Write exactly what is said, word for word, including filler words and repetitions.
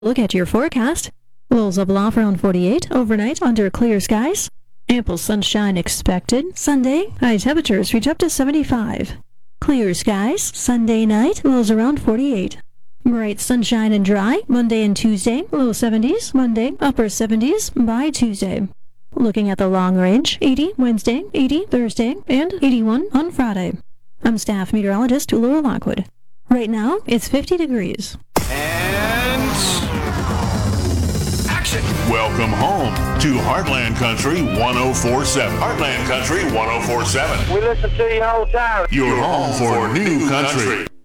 Look at your forecast. Lows level off around forty-eight, overnight under clear skies. Ample sunshine expected. Sunday, high temperatures reach up to seventy-five. Clear skies, Sunday night, lows around forty-eight. Bright sunshine and dry, Monday and Tuesday, low seventies, Monday, upper seventies by Tuesday. Looking at the long range, eighty Wednesday, eighty Thursday, and eighty-one on Friday. I'm staff meteorologist Laura Lockwood. Right now, it's fifty degrees. And action! Welcome home to Heartland Country one oh four point seven. Heartland Country one oh four point seven. We listen to you all the time. Your home for new country.